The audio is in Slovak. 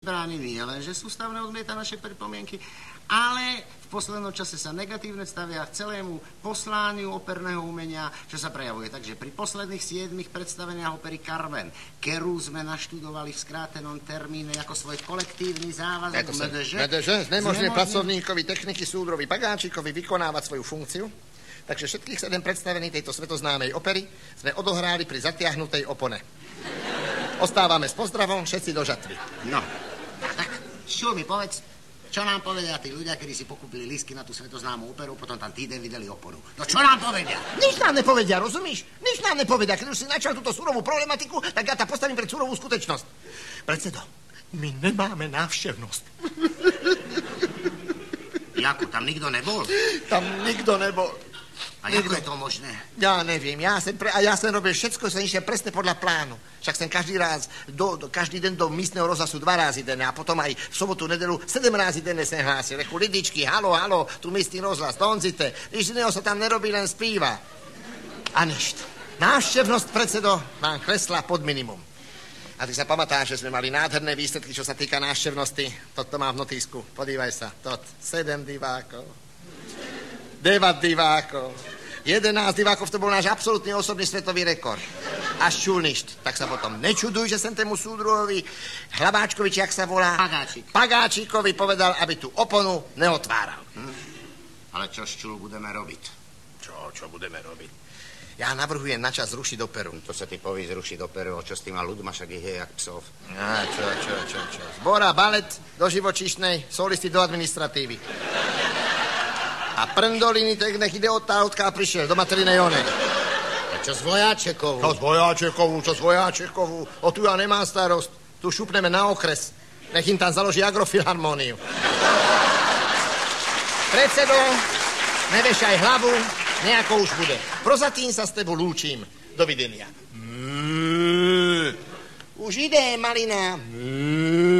bráni nie len, že sústavne odmieta naše pripomienky, ale v poslednom čase sa negatívne stavia k celému poslániu operného umenia, čo sa prejavuje. Takže pri posledných 7 predstaveniach opery Carmen, ktorú sme naštudovali v skrátenom termíne ako svoj kolektívny závazok MDŽ znemožňuje pracovníkovi techniky súdrovi Pagáčikovi vykonávať svoju funkciu. Takže všetkých 7 predstavení tejto svetoznámej opery sme odohráli pri zatiahnutej opone. Ostávame s pozdravom, všetci do žatvy. No, tak čo mi povedz, čo nám povedia tí ľudia, ktorí si pokúpili lístky na tú svetoznámú operu, potom tam týden videli oporu. No čo nám povedia? Nič nám nepovedia, rozumíš? Nič nám nepovedia. Keď už si načal túto surovú problematiku, tak ja ta postavím pred surovú skutočnosť. Predsedo, my nemáme návštevnosť. Jako, tam nikto nebol? Tam nikto nebol. A ako je to možné? Ja neviem, ja som robil všetko, som išiel presne podľa plánu. Však som každý den do místneho rozhlasu 2 razy denne a potom aj v sobotu, nedelu 7 razy denne sem hlásil. Reku, lidičky, halo, tu místny rozhlas, donzite. Nič iného sa tam nerobí, len spíva. A ništ. Návštevnosť, predsedo, vám klesla pod minimum. A ty sa pamätáš, že sme mali nádherné výsledky, čo sa týka návštevnosti. Toto mám v notísku, podívaj sa. 7 divákov. 9 divákov. 11 divákov, to bol náš absolútny osobný svetový rekord. Až čulništ. Tak sa potom nečuduj, že sem tému súdruhovi Hlabáčkovi, či jak sa volá? Pagáčikovi povedal, aby tú oponu neotváral. Ale čo s čul budeme robiť? Čo budeme robiť? Ja navrhujem načas zrušiť operu. To sa ty povie zrušiť operu, čo s tým a ľudma, však ich je jak psov. Čo. Zbora, balet do živočíšnej, solisti do administratívy. A prndoliny, tak nech ide odtá, odkiaľ prišiel, do materinej onej. A čo s Vojáčekovú? Čo s Vojáčekovú? O tu ja nemám starost. Tu šupneme na okres. Nech im tam založí agrofilharmóniu. Predsedo, nevešaj hlavu, nejako už bude. Prozatím sa s tebou lúčim. Dovidenia. Už ide, malina.